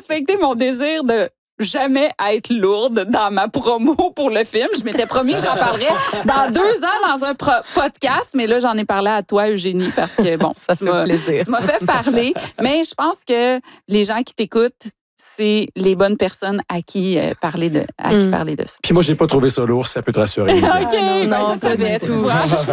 respecté mon désir de jamais être lourde dans ma promo pour le film. Je m'étais promis que j'en parlerais dans 2 ans dans un podcast, mais là, j'en ai parlé à toi, Eugénie, parce que, bon, tu m'as fait parler. Mais je pense que les gens qui t'écoutent, c'est les bonnes personnes à qui parler de ça. Puis moi, j'ai pas trouvé ça lourd, ça peut te rassurer. OK, je savais tout.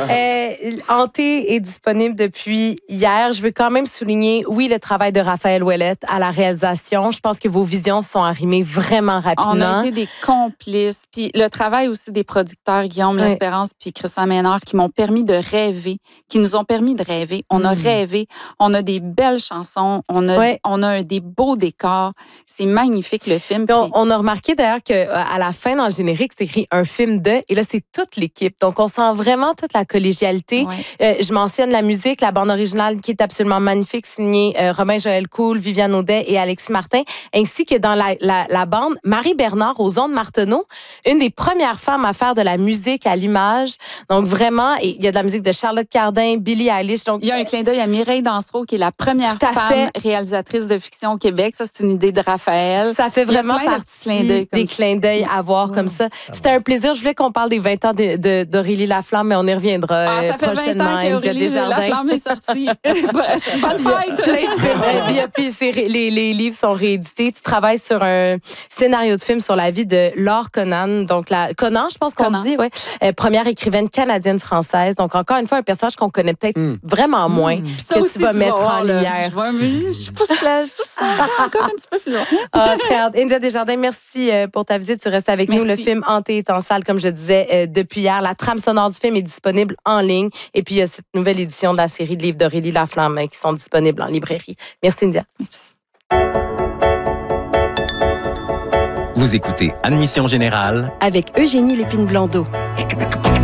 Hanté est disponible depuis hier. Je veux quand même souligner, oui, le travail de Raphaël Ouellette à la réalisation. Je pense que vos visions se sont arrimées vraiment rapidement. On a été des complices. Puis le travail aussi des producteurs, Guillaume L'Espérance puis Christian Ménard, qui m'ont permis de rêver, qui nous ont permis de rêver. On a rêvé. On a des belles chansons. On a des beaux décors. C'est magnifique, le film. On a remarqué d'ailleurs qu'à la fin, dans le générique, c'est écrit un film de, et là, c'est toute l'équipe. Donc, on sent vraiment toute la collégialité. Ouais. Je mentionne la musique, la bande originale qui est absolument magnifique, signée Robin Joël Cool, Viviane Audet et Alexis Martin, ainsi que dans la bande, Marie Bernard aux ondes Marteneau, une des premières femmes à faire de la musique à l'image. Donc, vraiment, il y a de la musique de Charlotte Cardin, Billie Eilish. Donc, il y a un clin d'œil à Mireille Dansereau, qui est la première femme réalisatrice de fiction au Québec. Ça, c'est une idée de Raphaël. Ça fait vraiment partie des clins d'œil à voir comme ça. C'était un plaisir. Je voulais qu'on parle des 20 ans d'Aurélie Laflamme, mais on y reviendra ça fait prochainement. 20 ans qu'Aurélie Laflamme est sortie. Bonne fête! Puis les livres sont réédités. Tu travailles sur un scénario de film sur la vie de Laure Conan. Donc, Conan, je pense qu'on dit, première écrivaine canadienne-française. Donc, encore une fois, un personnage qu'on connaît peut-être vraiment moins, que tu vas mettre en lumière. Je pousse ça encore un petit peu plus loin. Très hâte. India Desjardins, merci pour ta visite. Tu restes avec nous. Le film Hanté est en salle, comme je disais, depuis hier. La trame sonore du film est disponible en ligne. Et puis, il y a cette nouvelle édition de la série de livres d'Aurélie Laflamme qui sont disponibles en librairie. Merci, India. Merci. Vous écoutez Admission Générale avec Eugénie Lépine-Blondeau.